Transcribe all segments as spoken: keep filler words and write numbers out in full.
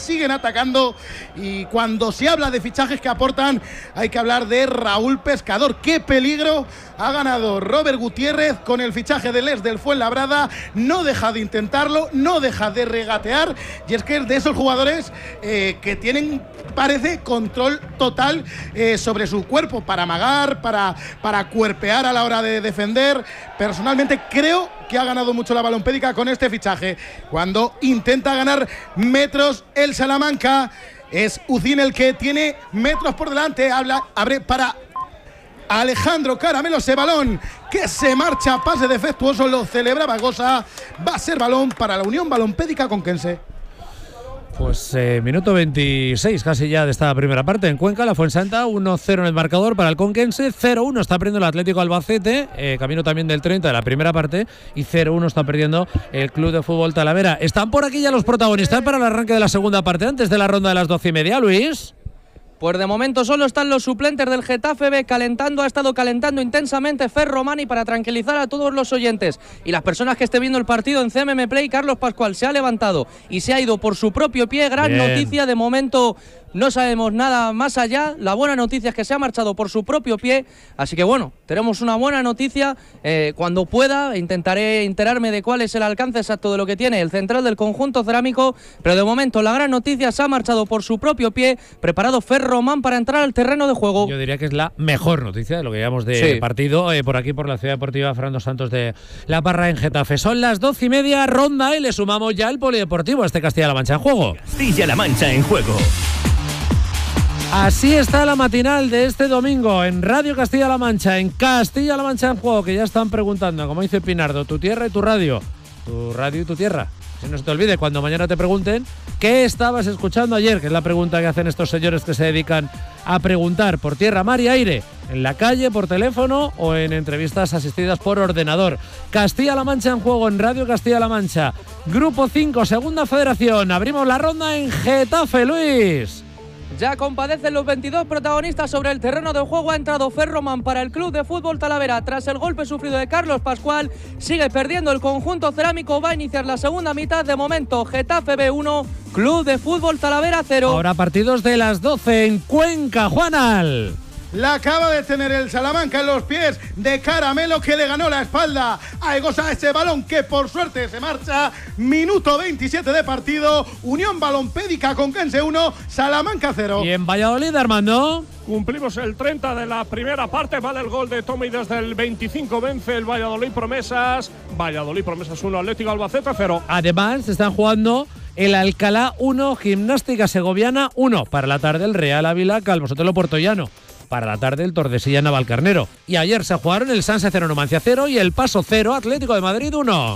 siguen atacando, y cuando se habla de fichajes que aportan hay que hablar de Raúl Pescador. ¡Qué peligro ha ganado Robert Gutiérrez con el fichaje de Les del Fuenlabrada! No deja de intentarlo, no deja de regatear, y es que es de esos jugadores eh, que tienen, parece, control total eh, sobre su cuerpo, para amagar, para, para cuerpear a la hora de defender. Personalmente creo que ha ganado mucho la Balompédica con este fichaje. Cuando intenta ganar metros el Salamanca, es Ucín el que tiene metros por delante. Habla, abre para Alejandro Caramelo, ese balón que se marcha, pase defectuoso, lo celebra Bagosa. Va a ser balón para la Unión Balompédica Conquense. Pues eh, minuto veintiséis casi ya de esta primera parte en Cuenca. La Fuensanta uno cero en el marcador para el Conquense, cero uno está perdiendo el Atlético Albacete, eh, camino también del treinta de la primera parte, y cero uno está perdiendo el Club de Fútbol Talavera. Están por aquí ya los protagonistas para el arranque de la segunda parte, antes de la ronda de las doce y media, Luis. Pues de momento solo están los suplentes del Getafe B calentando, ha estado calentando intensamente Fer Román, y para tranquilizar a todos los oyentes y las personas que estén viendo el partido en C M M Play, Carlos Pascual se ha levantado y se ha ido por su propio pie. Gran Bien. noticia, de momento no sabemos nada más allá. La buena noticia es que se ha marchado por su propio pie, así que bueno, tenemos una buena noticia. Eh, cuando pueda intentaré enterarme de cuál es el alcance exacto de lo que tiene el central del conjunto cerámico, pero de momento la gran noticia, se ha marchado por su propio pie, preparado Fer Román para entrar al terreno de juego. Yo diría que es la mejor noticia de lo que llevamos de sí. partido eh, por aquí, por la Ciudad Deportiva Fernando Santos de La Parra en Getafe. Son las doce y media, ronda, y le sumamos ya el polideportivo a este Castilla-La Mancha en juego. Castilla-La Mancha en juego. Así está la matinal de este domingo en Radio Castilla-La Mancha, en Castilla-La Mancha en juego, que ya están preguntando, como dice Pinardo, tu tierra y tu radio, tu radio y tu tierra. Si no se te olvide, cuando mañana te pregunten ¿qué estabas escuchando ayer?, que es la pregunta que hacen estos señores que se dedican a preguntar por tierra, mar y aire, en la calle, por teléfono o en entrevistas asistidas por ordenador. Castilla-La Mancha en juego en Radio Castilla-La Mancha. Grupo cinco, Segunda Federación. Abrimos la ronda en Getafe, Luis. Ya compadecen los veintidós protagonistas sobre el terreno de juego. Ha entrado Fer Román para el Club de Fútbol Talavera. Tras el golpe sufrido de Carlos Pascual, sigue perdiendo el conjunto cerámico. Va a iniciar la segunda mitad. De momento, Getafe B uno, Club de Fútbol Talavera cero. Ahora partidos de las doce en Cuenca, Juanal. La acaba de tener el Salamanca en los pies de Caramelo, que le ganó la espalda a Egosa, ese balón que por suerte se marcha. Minuto veintisiete de partido. Unión Balompédica Conquense uno, Salamanca cero. Y en Valladolid, Armando. Cumplimos el treinta de la primera parte, vale el gol de Tommy desde el veinticinco, vence el Valladolid Promesas. Valladolid Promesas uno, Atlético Albacete cero. Además, se están jugando el Alcalá uno, Gimnástica Segoviana uno. Para la tarde, el Real Ávila Calvo Sotelo Puertollano. Para la tarde, el Tordesillas Navalcarnero. Y ayer se jugaron el Sanse cero, Numancia cero y el Paso cero, Atlético de Madrid uno.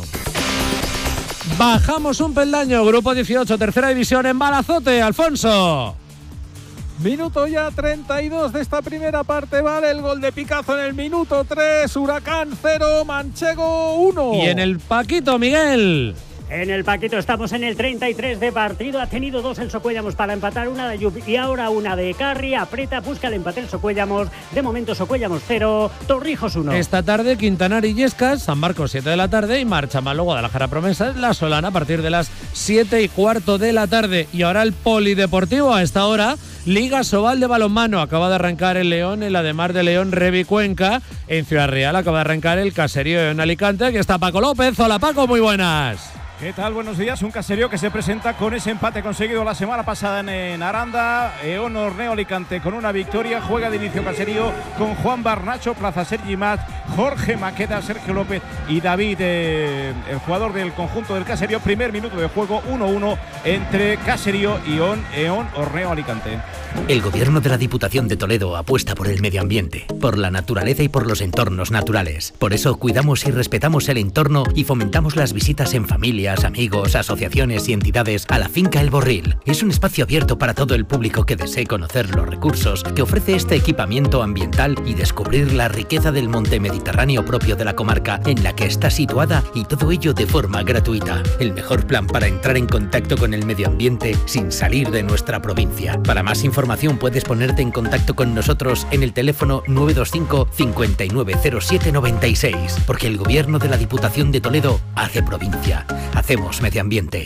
Bajamos un peldaño, Grupo dieciocho, Tercera División en Balazote, Alfonso. Minuto ya treinta y dos de esta primera parte, vale el gol de Picazo en el minuto tres, Huracán cero, Manchego uno. Y en el Paquito, Miguel. En el Paquito estamos en el treinta y tres de partido. Ha tenido dos el Socuellamos para empatar, una de Ayub y ahora una de Carri. Aprieta, busca el empate el Socuellamos. De momento Socuellamos cero, Torrijos uno. Esta tarde Quintanar y Illescas, San Marcos siete de la tarde y marcha Malo Guadalajara Promesas, La Solana a partir de las siete y cuarto de la tarde. Y ahora el polideportivo a esta hora. Liga Sobal de balonmano. Acaba de arrancar el León en la de Mar de León, Revi Cuenca. En Ciudad Real acaba de arrancar el Caserío en Alicante. Aquí está Paco López. Hola Paco, muy buenas. ¿Qué tal? Buenos días. Un Caserío que se presenta con ese empate conseguido la semana pasada en, en Aranda. Eón Orneo Alicante con una victoria. Juega de inicio Caserío con Juan Barnacho, Plaza Sergi Mat, Jorge Maqueda, Sergio López y David, eh, el jugador del conjunto del Caserío. Primer minuto de juego, uno uno entre Caserío y Eón Orneo Alicante. El gobierno de la Diputación de Toledo apuesta por el medio ambiente, por la naturaleza y por los entornos naturales. Por eso cuidamos y respetamos el entorno y fomentamos las visitas en familias, amigos, asociaciones y entidades a la finca El Borril. Es un espacio abierto para todo el público que desee conocer los recursos que ofrece este equipamiento ambiental y descubrir la riqueza del monte mediterráneo propio de la comarca en la que está situada, y todo ello de forma gratuita. El mejor plan para entrar en contacto con el medio ambiente sin salir de nuestra provincia. Para más información puedes ponerte en contacto con nosotros en el teléfono nueve dos cinco, cinco nueve cero siete nueve seis, porque el gobierno de la Diputación de Toledo hace provincia. Hacemos medio ambiente.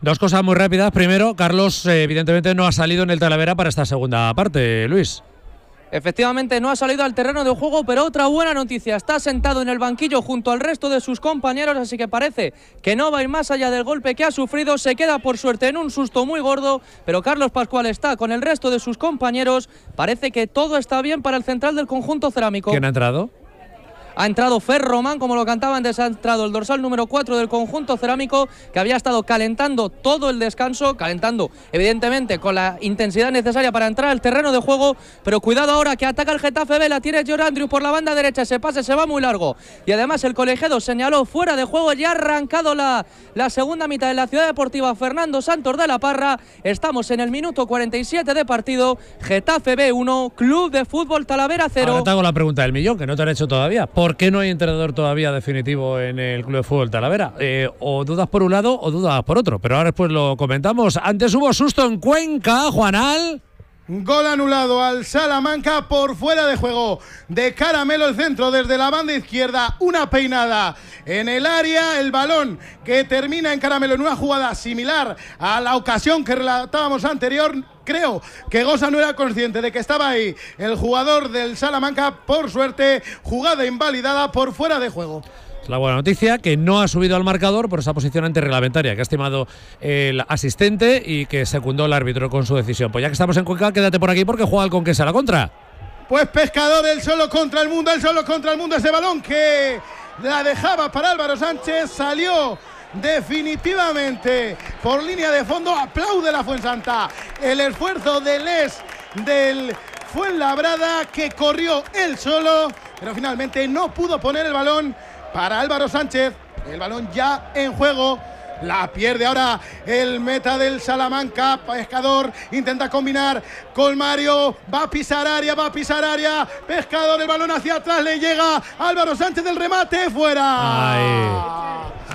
Dos cosas muy rápidas. Primero, Carlos eh, evidentemente no ha salido en el Talavera para esta segunda parte, Luis. Efectivamente, no ha salido al terreno de juego, pero otra buena noticia. Está sentado en el banquillo junto al resto de sus compañeros, así que parece que no va a ir más allá del golpe que ha sufrido. Se queda, por suerte, en un susto muy gordo, pero Carlos Pascual está con el resto de sus compañeros. Parece que todo está bien para el central del conjunto cerámico. ¿Quién ha entrado? Ha entrado Fer Román, como lo cantaba antes, ha entrado el dorsal número cuatro del conjunto cerámico, que había estado calentando todo el descanso, calentando evidentemente con la intensidad necesaria para entrar al terreno de juego, pero cuidado ahora que ataca el Getafe B, la tiene George Andrew por la banda derecha, ese pase se va muy largo, y además el colegiado señaló fuera de juego, ya ha arrancado la, la segunda mitad de la Ciudad Deportiva Fernando Santos de la Parra. Estamos en el minuto cuarenta y siete de partido, Getafe B uno, Club de Fútbol Talavera cero. Ahora te hago la pregunta del millón, que no te han hecho todavía. ¿Por qué no hay entrenador todavía definitivo en el Club de Fútbol Talavera? Eh, o dudas por un lado o dudas por otro, pero ahora después lo comentamos. Antes hubo susto en Cuenca, Juanal. Gol anulado al Salamanca por fuera de juego de Caramelo, el centro desde la banda izquierda, una peinada en el área, el balón que termina en Caramelo en una jugada similar a la ocasión que relatábamos anterior. Creo que Gosa no era consciente de que estaba ahí el jugador del Salamanca. Por suerte, jugada invalidada por fuera de juego. Es la buena noticia, que no ha subido al marcador por esa posición antirreglamentaria que ha estimado el asistente y que secundó el árbitro con su decisión. Pues ya que estamos en Cuenca, quédate por aquí porque juega el Conquense a la contra. Pues Pescador, el solo contra el mundo, el solo contra el mundo. Ese balón que la dejaba para Álvaro Sánchez salió definitivamente por línea de fondo. Aplaude la Fuensanta el esfuerzo del Les del Fuenlabrada, que corrió él solo, pero finalmente no pudo poner el balón para Álvaro Sánchez. El balón ya en juego. La pierde ahora el meta del Salamanca. Pescador intenta combinar con Mario. Va a pisar área, va a pisar área. Pescador, el balón hacia atrás, le llega Álvaro Sánchez del remate, fuera. Ay.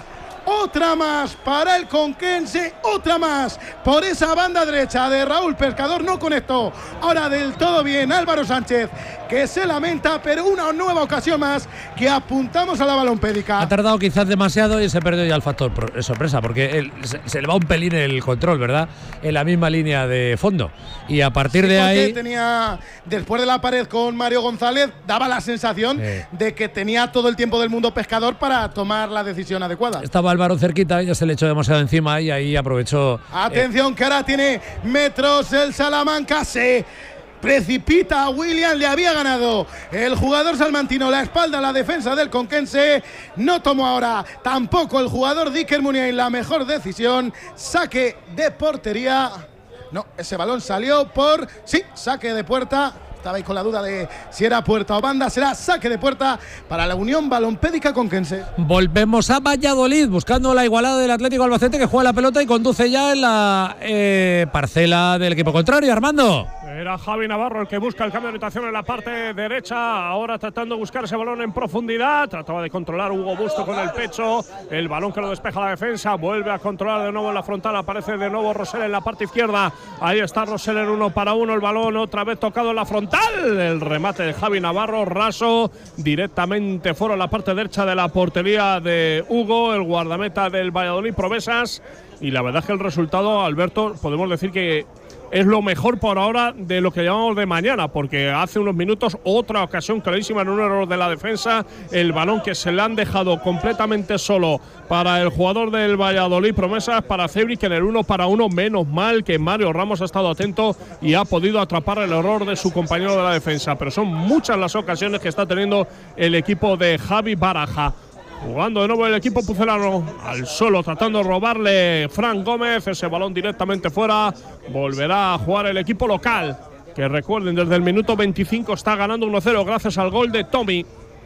Otra más para el Conquense, otra más por esa banda derecha de Raúl Pescador. No conectó ahora del todo bien Álvaro Sánchez, que se lamenta, pero una nueva ocasión más que apuntamos a la balompédica. Ha tardado quizás demasiado y se perdió ya el factor pro- sorpresa, porque él, se, se le va un pelín el control, ¿verdad? En la misma línea de fondo. Y a partir sí, de ahí… tenía, después de la pared con Mario González, daba la sensación sí. de que tenía todo el tiempo del mundo Pescador para tomar la decisión adecuada. Estaba Álvaro cerquita, ya se le echó demasiado encima y ahí aprovechó… Atención, eh. que ahora tiene metros el Salamanca, se precipita a William, le había ganado el jugador salmantino la espalda a la defensa del Conquense. No tomó ahora tampoco el jugador Dicker Muniain la mejor decisión. Saque de portería. No, ese balón salió por… Sí, saque de puerta. Estaba ahí con la duda de si era puerta o banda. Será saque de puerta para la Unión Balompédica Conquense. Volvemos a Valladolid, buscando la igualada del Atlético Albacete, que juega la pelota y conduce ya en la eh, parcela del equipo contrario. Armando. Era Javi Navarro el que busca el cambio de orientación en la parte derecha, ahora tratando de buscar ese balón en profundidad. Trataba de controlar Hugo Busto con el pecho, el balón que lo despeja la defensa, vuelve a controlar de nuevo en la frontal, aparece de nuevo Rosell en la parte izquierda. Ahí está Rosell en uno para uno, el balón otra vez tocado en la frontal. El remate de Javi Navarro, raso, directamente fuera en la parte derecha de la portería de Hugo, el guardameta del Valladolid Promesas. Y la verdad es que el resultado, Alberto, podemos decir que es lo mejor por ahora de lo que llamamos de mañana, porque hace unos minutos otra ocasión clarísima en un error de la defensa, el balón que se le han dejado completamente solo para el jugador del Valladolid Promesas, para Cebri, que en el uno para uno, menos mal que Mario Ramos ha estado atento y ha podido atrapar el error de su compañero de la defensa, pero son muchas las ocasiones que está teniendo el equipo de Javi Baraja. Jugando de nuevo el equipo pucelano al solo, tratando de robarle Fran Gómez, ese balón directamente fuera. Volverá a jugar el equipo local, que recuerden, desde el minuto veinticinco está ganando uno cero gracias al gol de Tommy.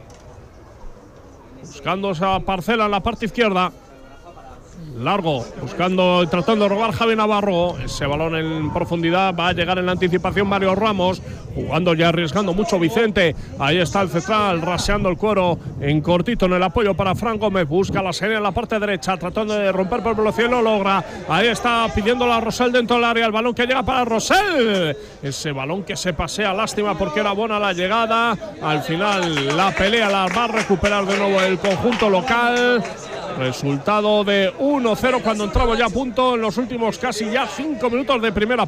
Buscando esa parcela en la parte izquierda. Largo, buscando, tratando de robar Javi Navarro. Ese balón en profundidad, va a llegar en la anticipación Mario Ramos, jugando ya, arriesgando mucho Vicente. Ahí está el central, raseando el cuero en cortito en el apoyo para Fran Gómez. Busca la serie en la parte derecha, tratando de romper por velocidad, lo logra. Ahí está pidiéndolo a Rosell dentro del área, el balón que llega para Rosell. Ese balón que se pasea, lástima porque era buena la llegada. Al final la pelea la va a recuperar de nuevo el conjunto local. Resultado de uno cero cuando entramos ya a punto en los últimos casi ya cinco minutos de primera parte.